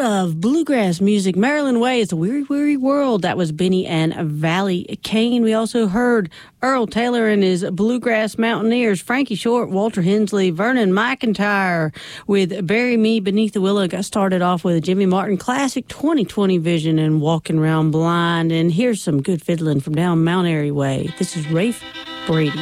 of bluegrass music, Marilyn Way, It's a Weary, Weary World. That was Benny and Valley Kane. We also heard Earl Taylor and his Bluegrass Mountaineers, Frankie Short, Walter Hensley, Vernon McIntyre with Bury Me Beneath the Willow. Got started off with a Jimmy Martin classic, 20/20 Vision and Walking Around Blind. And here's some good fiddling from down Mount Airy Way. This is Rafe Brady.